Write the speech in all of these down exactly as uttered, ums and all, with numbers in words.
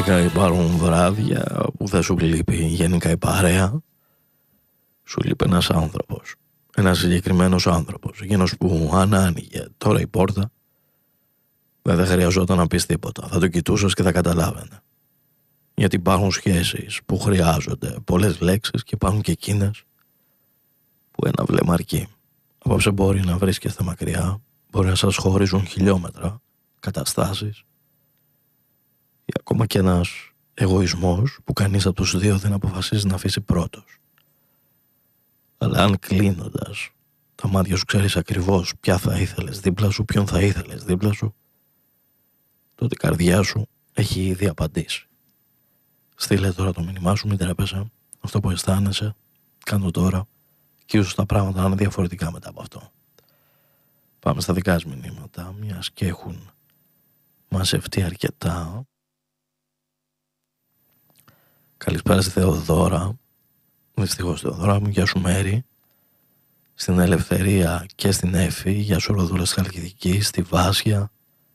Φυσικά υπάρχουν βράδια που δεν σου λείπει γενικά η παρέα. Σου λείπει ένας άνθρωπος. Ένας συγκεκριμένος άνθρωπος. Εκείνος που αν άνοιγε τώρα η πόρτα, δεν θα χρειαζόταν να πεις τίποτα. Θα το κοιτούσες και θα καταλάβαινε. Γιατί υπάρχουν σχέσεις που χρειάζονται πολλές λέξεις και υπάρχουν και εκείνες που ένα βλέμμα αρκεί. Απόψε μπορεί να βρίσκεστε μακριά, μπορεί να σας χωρίζουν χιλιόμετρα, καταστάσεις ή ακόμα και ένας εγωισμός που κανείς από τους δύο δεν αποφασίζει να αφήσει πρώτος. Αλλά αν κλείνοντας τα μάτια σου ξέρεις ακριβώς ποια θα ήθελες δίπλα σου, ποιον θα ήθελες δίπλα σου, τότε η καρδιά σου έχει ήδη απαντήσει. Στείλε τώρα το μήνυμά σου, μην τρέπεσαι. Αυτό που αισθάνεσαι, κάνε το τώρα και ίσως τα πράγματα να είναι διαφορετικά μετά από αυτό. Πάμε στα δικά σας μηνύματα, μιας και έχουν μαζευτεί αρκετά. Καλησπέρα στη Θεοδώρα. Δυστυχώς Θεοδώρα μου, γεια σου Μέρη. Στην Ελευθερία και στην Έφη, γεια σου Ροδούλα στη Χαλκιδική, στη Βάσια,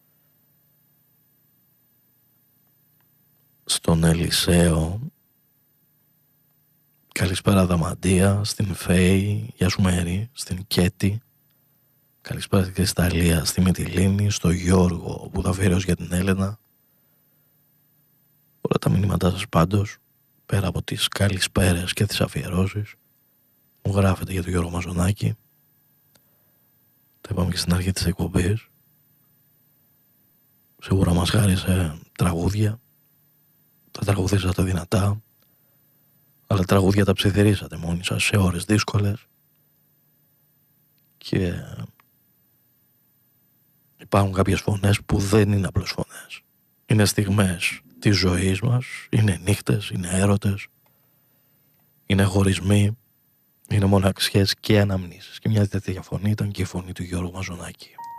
στον Ελισαίο. Καλησπέρα Δαμαντία, στην Φέη, γεια σου Μέρη, στην Κέτη. Καλησπέρα στη Κρυσταλλία, στη Μυτιλίνη, στο Γιώργο που θα αφιερώσει για την Έλενα. Όλα τα μηνύματά σας πάντως, πέρα από τις καλησπέρες και τις αφιερώσεις, μου γράφετε για τον Γιώργο Μαζονάκη. Το είπαμε και στην αρχή της εκπομπής. Σίγουρα μας χάρισε τραγούδια. Τα τραγουδήσατε δυνατά, αλλά τραγούδια τα ψιθυρίσατε μόνοι σας σε ώρες δύσκολες. Και υπάρχουν κάποιες φωνές που δεν είναι απλώς φωνές. Είναι στιγμές της ζωής μας, είναι νύχτες, είναι έρωτες, είναι χωρισμοί, είναι μοναξιές και αναμνήσεις. Και μια τέτοια φωνή ήταν και η φωνή του Γιώργου Μαζονάκη.